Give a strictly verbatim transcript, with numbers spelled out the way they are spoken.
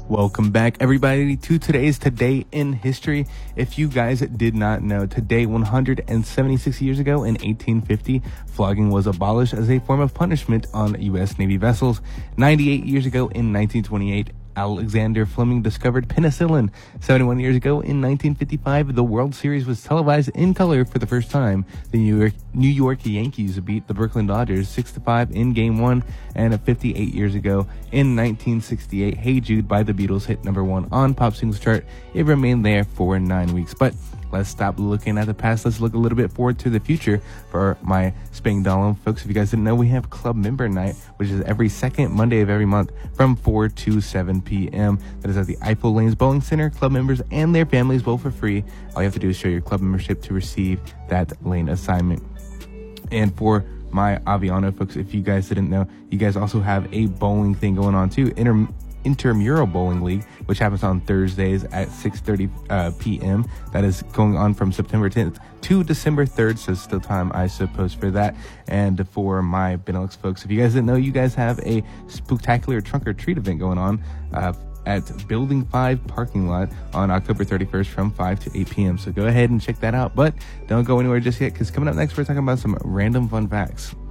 Welcome back, everybody, to today's Today in History. If you guys did not know, today, one hundred seventy-six years ago in eighteen fifty, flogging was abolished as a form of punishment on U S Navy vessels. ninety-eight years ago in nineteen twenty-eight, Alexander Fleming discovered penicillin. seventy-one years ago in nineteen fifty-five, the World Series was televised in color for the first time. The New York, New York Yankees beat the Brooklyn Dodgers six to five in Game one. And fifty-eight years ago in nineteen sixty-eight, Hey Jude by the Beatles hit number one on Pop Singles Chart. It remained there for nine weeks. But let's stop looking at the past. Let's look a little bit forward to the future for my Spang Dahlem folks. If you guys didn't know, we have Club Member Night, which is every second Monday of every month from four to seven p.m. That is at the Eiffel Lanes Bowling Center. Club members and their families bowl for free. All you have to do is show your club membership to receive that lane assignment. And for my Aviano folks, if you guys didn't know, you guys also have a bowling thing going on too. Inter- Intramural Bowling League, which happens on Thursdays at six thirty uh, p.m. That is going on from September tenth to December third, so still time, I suppose, for that. And for my Benelux folks, if you guys didn't know, you guys have a spectacular trunk or treat event going on uh, at Building five parking lot on October thirty-first from five to eight p.m. So go ahead and check that out, but don't go anywhere just yet, because coming up next, we're talking about some random fun facts.